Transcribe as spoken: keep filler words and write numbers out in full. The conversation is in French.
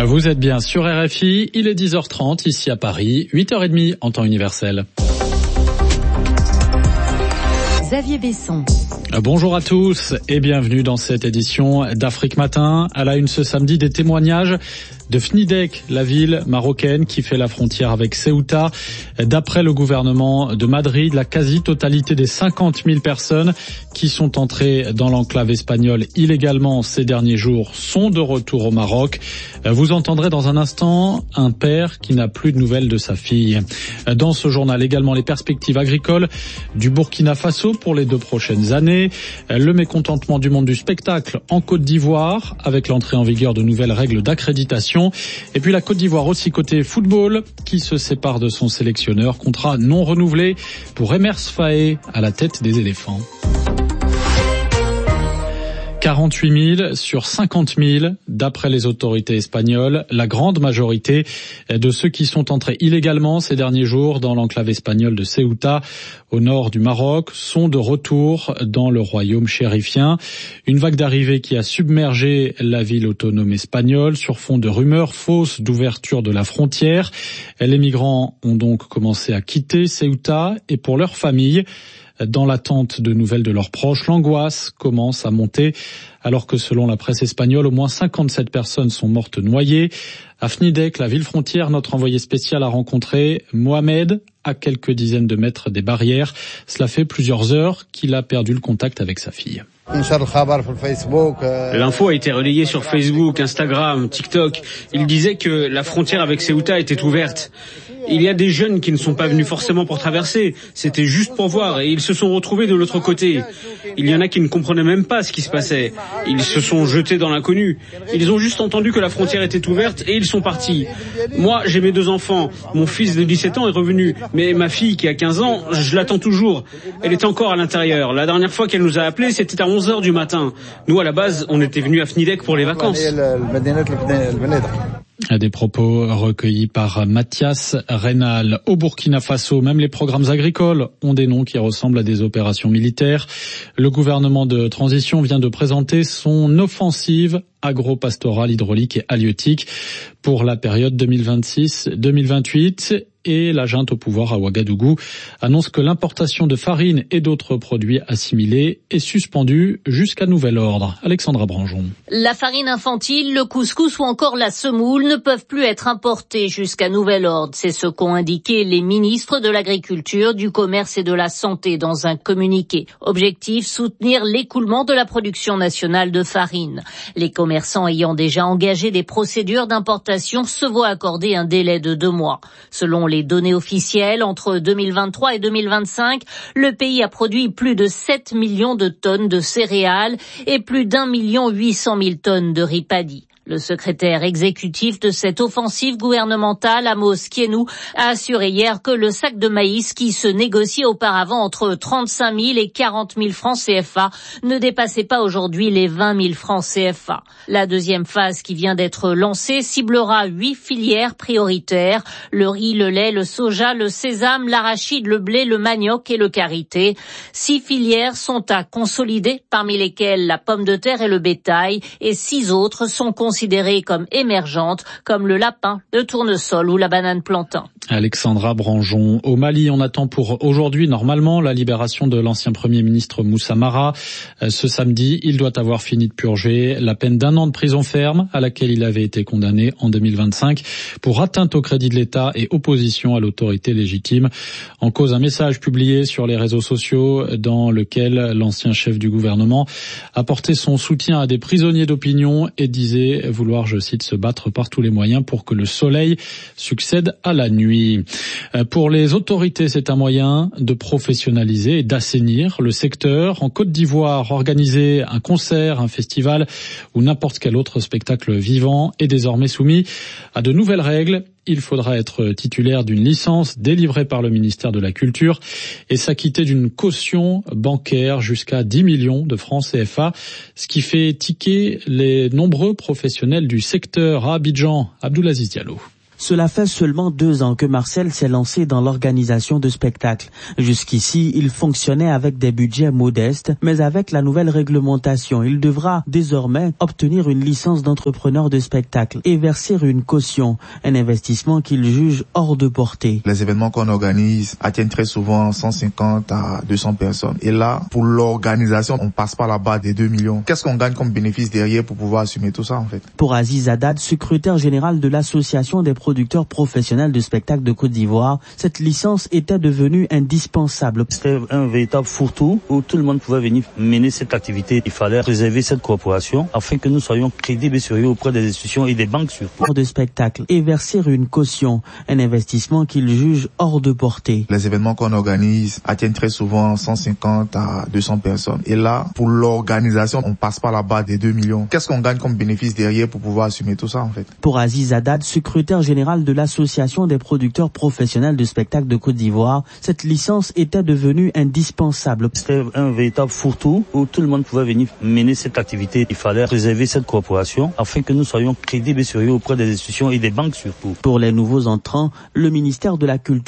Vous êtes bien sur R F I, il est dix heures trente ici à Paris, huit heures trente en temps universel. Xavier Besson. Bonjour à tous et bienvenue dans cette édition d'Afrique Matin. À la une ce samedi, des témoignages de Fnidek, la ville marocaine qui fait la frontière avec Ceuta. D'après le gouvernement de Madrid, la quasi-totalité des cinquante mille personnes qui sont entrées dans l'enclave espagnole illégalement ces derniers jours sont de retour au Maroc. Vous entendrez dans un instant un père qui n'a plus de nouvelles de sa fille. Dans ce journal également, les perspectives agricoles du Burkina Faso pour les deux prochaines années. Le mécontentement du monde du spectacle en Côte d'Ivoire avec l'entrée en vigueur de nouvelles règles d'accréditation. Et puis la Côte d'Ivoire aussi côté football qui se sépare de son sélectionneur. Contrat non renouvelé pour Emers Faé à la tête des éléphants. quarante-huit mille sur cinquante mille, d'après les autorités espagnoles. La grande majorité de ceux qui sont entrés illégalement ces derniers jours dans l'enclave espagnole de Ceuta, au nord du Maroc, sont de retour dans le royaume chérifien. Une vague d'arrivée qui a submergé la ville autonome espagnole sur fond de rumeurs fausses d'ouverture de la frontière. Les migrants ont donc commencé à quitter Ceuta et pour leurs familles, dans l'attente de nouvelles de leurs proches, l'angoisse commence à monter alors que selon la presse espagnole, au moins cinquante-sept personnes sont mortes noyées. À Fnidek, la ville frontière, notre envoyé spécial a rencontré Mohamed à quelques dizaines de mètres des barrières. Cela fait plusieurs heures qu'il a perdu le contact avec sa fille. L'info a été relayée sur Facebook, Instagram, TikTok. Il disait que la frontière avec Ceuta était ouverte. Il y a des jeunes qui ne sont pas venus forcément pour traverser, c'était juste pour voir et ils se sont retrouvés de l'autre côté. Il y en a qui ne comprenaient même pas ce qui se passait. Ils se sont jetés dans l'inconnu. Ils ont juste entendu que la frontière était ouverte et ils sont partis. Moi, j'ai mes deux enfants. Mon fils de dix-sept ans est revenu, mais ma fille qui a quinze ans, je l'attends toujours. Elle est encore à l'intérieur. La dernière fois qu'elle nous a appelés, c'était à onze heures du matin. Nous, à la base, on était venus à Fnidek pour les vacances. Des propos recueillis par Mathias Reynal. Au Burkina Faso, même les programmes agricoles ont des noms qui ressemblent à des opérations militaires. Le gouvernement de transition vient de présenter son offensive agro-pastorale, hydraulique et halieutique pour la période deux mille vingt-six deux mille vingt-huit. Et la junte au pouvoir à Ouagadougou annonce que l'importation de farine et d'autres produits assimilés est suspendue jusqu'à nouvel ordre. Alexandra Branjon. La farine infantile, le couscous ou encore la semoule ne peuvent plus être importés jusqu'à nouvel ordre. C'est ce qu'ont indiqué les ministres de l'Agriculture, du Commerce et de la Santé dans un communiqué. Objectif, soutenir l'écoulement de la production nationale de farine. Les commerçants ayant déjà engagé des procédures d'importation se voient accorder un délai de deux mois. Selon les Les données officielles, entre deux mille vingt-trois et deux mille vingt-cinq, le pays a produit plus de sept millions de tonnes de céréales et plus d'un million huit cent mille tonnes de riz paddy. Le secrétaire exécutif de cette offensive gouvernementale, Amos Kienou, a assuré hier que le sac de maïs qui se négociait auparavant entre trente-cinq mille et quarante mille francs C F A ne dépassait pas aujourd'hui les vingt mille francs C F A. La deuxième phase qui vient d'être lancée ciblera huit filières prioritaires, le riz, le lait, le soja, le sésame, l'arachide, le blé, le manioc et le karité. Six filières sont à consolider, parmi lesquelles la pomme de terre et le bétail, et six autres sont considérées considérées comme émergentes, comme le lapin, le tournesol ou la banane plantain. Alexandra Branjon. Au Mali, on attend pour aujourd'hui, normalement, la libération de l'ancien Premier ministre Moussa Mara. Ce samedi, il doit avoir fini de purger la peine d'un an de prison ferme à laquelle il avait été condamné en deux mille vingt-cinq pour atteinte au crédit de l'État et opposition à l'autorité légitime. En cause, un message publié sur les réseaux sociaux dans lequel l'ancien chef du gouvernement apportait son soutien à des prisonniers d'opinion et disait vouloir, je cite, se battre par tous les moyens pour que le soleil succède à la nuit. Pour les autorités, c'est un moyen de professionnaliser et d'assainir le secteur. En Côte d'Ivoire, organiser un concert, un festival ou n'importe quel autre spectacle vivant est désormais soumis à de nouvelles règles. Il faudra être titulaire d'une licence délivrée par le ministère de la Culture et s'acquitter d'une caution bancaire jusqu'à dix millions de francs C F A, ce qui fait tiquer les nombreux professionnels du secteur. À Abidjan, Abdoulaziz Diallo. Cela fait seulement deux ans que Marcel s'est lancé dans l'organisation de spectacles. Jusqu'ici, il fonctionnait avec des budgets modestes, mais avec la nouvelle réglementation, il devra désormais obtenir une licence d'entrepreneur de spectacle et verser une caution, un investissement qu'il juge hors de portée. Les événements qu'on organise atteignent très souvent cent cinquante à deux cents personnes. Et là, pour l'organisation, on passe pas la barre des deux millions. Qu'est-ce qu'on gagne comme bénéfice derrière pour pouvoir assumer tout ça, en fait? Pour Aziz Haddad, secrétaire général de l'association des producteurs professionnels de spectacles de Côte d'Ivoire, cette licence était devenue indispensable. C'était un véritable fourre-tout où tout le monde pouvait venir mener cette activité. Il fallait préserver cette corporation afin que nous soyons crédibles et sérieux auprès des institutions et des banques surtout. De spectacle et verser une caution, un investissement qu'il juge hors de portée. Les événements qu'on organise atteignent très souvent cent cinquante à deux cents personnes. Et là, pour l'organisation, on passe pas la barre des deux millions. Qu'est-ce qu'on gagne comme bénéfice derrière pour pouvoir assumer tout ça, en fait? Pour Aziz Haddad, secrétaire général de l'association des producteurs professionnels de spectacles de Côte d'Ivoire, cette licence était devenue indispensable. C'était un véritable fourre-tout où tout le monde pouvait venir mener cette activité. Il fallait préserver cette corporation afin que nous soyons crédibles et sérieux auprès des institutions et des banques surtout. Pour les nouveaux entrants, le ministère de la Culture